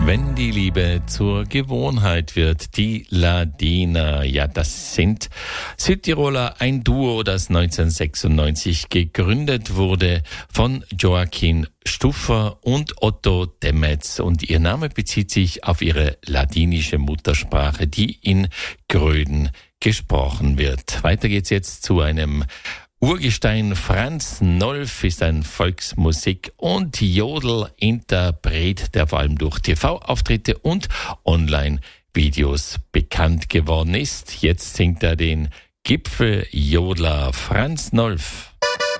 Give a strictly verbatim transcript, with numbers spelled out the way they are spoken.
Wenn die Liebe zur Gewohnheit wird, die Ladiner, ja, das sind Südtiroler, ein Duo, das neunzehnhundertsechsundneunzig gegründet wurde von Joaquin Stuffer und Otto Demetz, und ihr Name bezieht sich auf ihre ladinische Muttersprache, die in Gröden gesprochen wird. Weiter geht's jetzt zu einem Urgestein. Franz Nolf ist ein Volksmusik- und Jodel-Interpret, der vor allem durch T V-Auftritte und Online-Videos bekannt geworden ist. Jetzt singt er den Gipfeljodler Franz Nolf.